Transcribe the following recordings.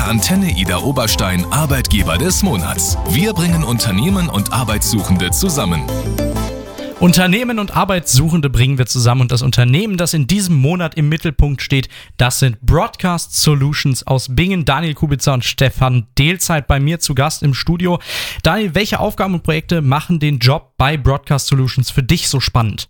der Antenne Ida Oberstein Arbeitgeber des Monats. Wir bringen Unternehmen und Arbeitssuchende zusammen. Unternehmen und Arbeitssuchende bringen wir zusammen und das Unternehmen, das in diesem Monat im Mittelpunkt steht, das sind Broadcast Solutions aus Bingen. Daniel Kubitzer und Stefan Dehlzeit bei mir zu Gast im Studio. Daniel, welche Aufgaben und Projekte machen den Job bei Broadcast Solutions für dich so spannend?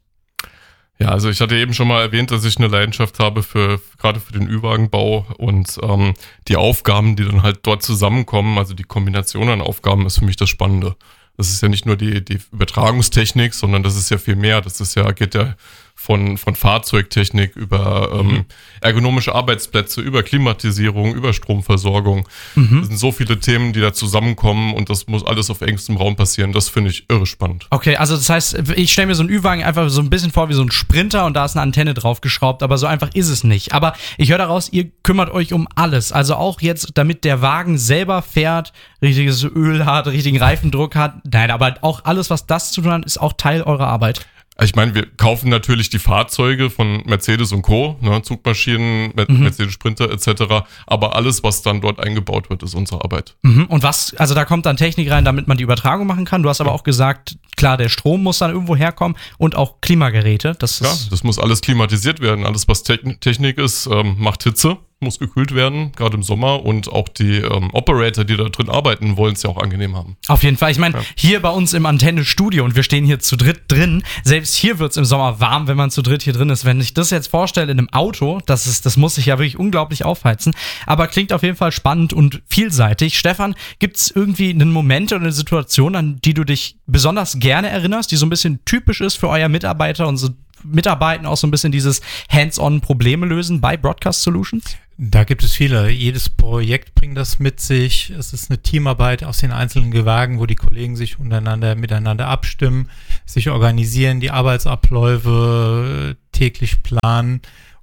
Ja, also ich hatte eben schon mal erwähnt, dass ich eine Leidenschaft habe gerade für den Ü-Wagenbau und die Aufgaben, die dann halt dort zusammenkommen, also die Kombination an Aufgaben ist für mich das Spannende. Das ist ja nicht nur die Übertragungstechnik, sondern das ist ja viel mehr. Geht ja von Fahrzeugtechnik über ergonomische Arbeitsplätze, über Klimatisierung, über Stromversorgung. Das sind so viele Themen, die da zusammenkommen und das muss alles auf engstem Raum passieren. Das finde ich irre spannend. Okay, also das heißt, ich stelle mir so einen Ü-Wagen einfach so ein bisschen vor wie so ein Sprinter und da ist eine Antenne draufgeschraubt, aber so einfach ist es nicht. Aber ich höre daraus, ihr kümmert euch um alles. Also auch jetzt, damit der Wagen selber fährt, richtiges Öl hat, richtigen Reifendruck hat. Nein, aber auch alles, was das zu tun hat, ist auch Teil eurer Arbeit. Ich meine, wir kaufen natürlich die Fahrzeuge von Mercedes und Co., ne, Zugmaschinen, Mercedes Sprinter etc., aber alles, was dann dort eingebaut wird, ist unsere Arbeit. Und also da kommt dann Technik rein, damit man die Übertragung machen kann. Du hast aber auch gesagt, klar, der Strom muss dann irgendwo herkommen und auch Klimageräte. Das muss alles klimatisiert werden. Alles, was Technik ist, macht Hitze, muss gekühlt werden, gerade im Sommer, und auch die Operator, die da drin arbeiten, wollen es ja auch angenehm haben. Auf jeden Fall. Ich meine, hier bei uns im Antenne-Studio und wir stehen hier zu dritt drin, selbst hier wird es im Sommer warm, wenn man zu dritt hier drin ist. Wenn ich das jetzt vorstelle in einem Auto, das muss sich ja wirklich unglaublich aufheizen, aber klingt auf jeden Fall spannend und vielseitig. Stefan, gibt es irgendwie einen Moment oder eine Situation, an die du dich besonders gerne erinnerst, die so ein bisschen typisch ist für euer Mitarbeiter und so Mitarbeiten, auch so ein bisschen dieses Hands-on Probleme lösen bei Broadcast Solutions? Da gibt es viele. Jedes Projekt bringt das mit sich. Es ist eine Teamarbeit aus den einzelnen Gewerken, wo die Kollegen sich miteinander abstimmen, sich organisieren, die Arbeitsabläufe täglich planen,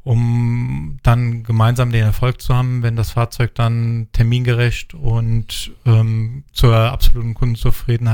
um dann gemeinsam den Erfolg zu haben, wenn das Fahrzeug dann termingerecht und zur absoluten Kundenzufriedenheit